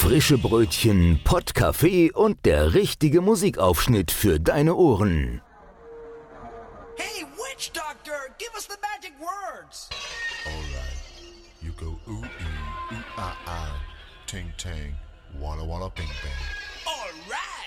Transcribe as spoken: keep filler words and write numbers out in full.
Frische Brötchen, Pottkaffee und der richtige Musikaufschnitt für deine Ohren. Hey, Witch Doctor, give us the magic words. Alright, you go ooh ee, ooh ah ah, ting tang, walla walla bing bang. All right.